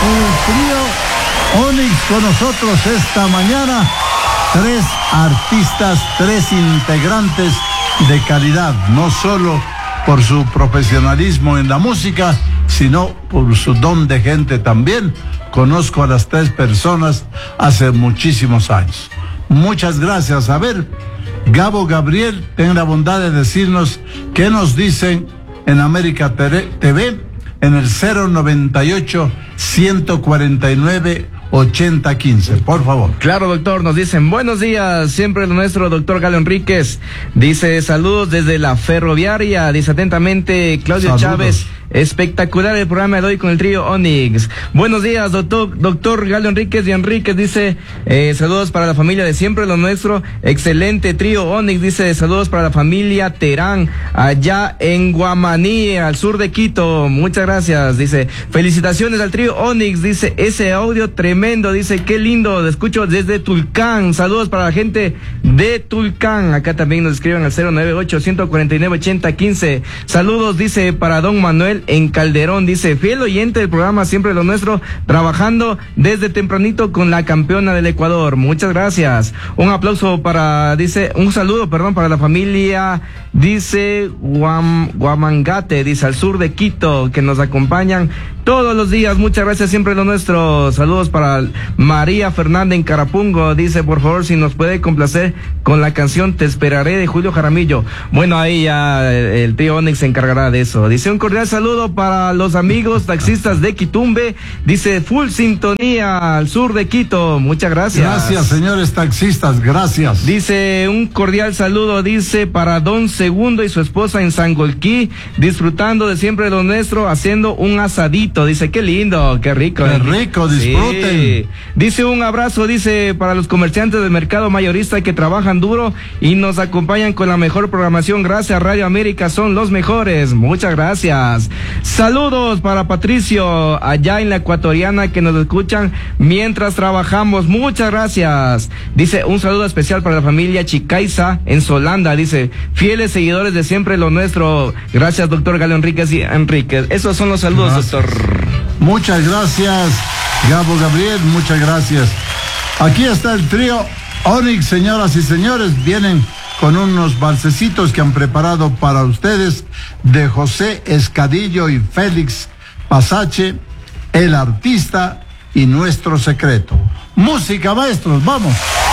el trío Onyx con nosotros esta mañana. 3 artistas, 3 integrantes de calidad, no solo por su profesionalismo en la música, sino por su don de gente también. Conozco a las 3 personas hace muchísimos años. Muchas gracias. A ver, Gabo Gabriel, ten la bondad de decirnos qué nos dicen en América TV en el 098-149-8015, por favor. Claro, doctor, nos dicen buenos días, siempre nuestro doctor Galo Enríquez. Dice saludos desde la ferroviaria, dice atentamente Claudio Saludos. Chávez. Espectacular el programa de hoy con el trío Onyx. Buenos días, doctor Galo Enríquez y Enríquez, dice saludos para la familia de siempre lo nuestro. Excelente trío Onyx, dice saludos para la familia Terán, allá en Guamaní, al sur de Quito. Muchas gracias, dice felicitaciones al trío Onyx, dice ese audio tremendo, dice qué lindo, lo escucho desde Tulcán. Saludos para la gente de Tulcán. Acá también nos escriben al 098-149-8015. Saludos, dice, para don Manuel en Calderón, dice fiel oyente del programa siempre lo nuestro, trabajando desde tempranito con la campeona del Ecuador. Muchas gracias. Un aplauso para, dice, un saludo, perdón, para la familia, dice Guamangate, dice al sur de Quito, que nos acompañan todos los días. Muchas gracias, siempre lo nuestro. Saludos para María Fernanda en Carapungo, dice por favor si nos puede complacer con la canción Te Esperaré de Julio Jaramillo. Bueno, ahí ya el tío Onyx se encargará de eso. Dice un cordial saludo para los amigos taxistas de Quitumbe, dice full sintonía al sur de Quito. Muchas gracias. Gracias, señores taxistas, gracias. Dice un cordial saludo, dice para don Segundo y su esposa en Sangolquí, disfrutando de siempre lo nuestro, haciendo un asadito. Dice qué lindo, qué rico. Qué rico, disfruten. Sí. Dice un abrazo, dice para los comerciantes del mercado mayorista que trabajan duro y nos acompañan con la mejor programación. Gracias, Radio América, son los mejores. Muchas gracias. Saludos para Patricio allá en la Ecuatoriana que nos escuchan mientras trabajamos. Muchas gracias. Dice un saludo especial para la familia Chicaiza en Solanda, dice fieles seguidores de siempre lo nuestro. Gracias, doctor Galo Enríquez y Enríquez. Esos son los saludos, Gracias. doctor. Muchas gracias, Gabo Gabriel, muchas gracias. Aquí está el trío Onyx, señoras y señores. Vienen con unos valsecitos que han preparado para ustedes de José Escadillo y Félix Pasache, El Artista y Nuestro Secreto. Música, maestros, vamos.